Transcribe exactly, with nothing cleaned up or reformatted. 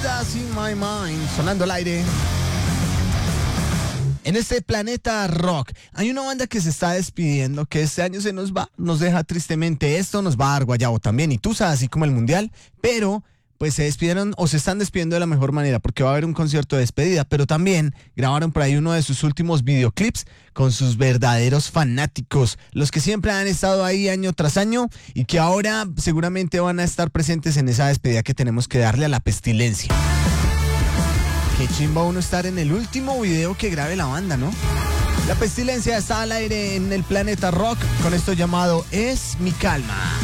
Judas in My Mind, sonando al aire. En este planeta rock hay una banda que se está despidiendo, que este año se nos va, nos deja tristemente. Esto nos va a dar guayabo también, y tú sabes, así como el mundial, pero pues se despidieron o se están despidiendo de la mejor manera, porque va a haber un concierto de despedida, pero también grabaron por ahí uno de sus últimos videoclips con sus verdaderos fanáticos, los que siempre han estado ahí año tras año y que ahora seguramente van a estar presentes en esa despedida que tenemos que darle a La Pestilencia. Qué chimba uno estar en el último video que grabe la banda, ¿no? La Pestilencia está al aire en el planeta rock con esto llamado Es mi calma.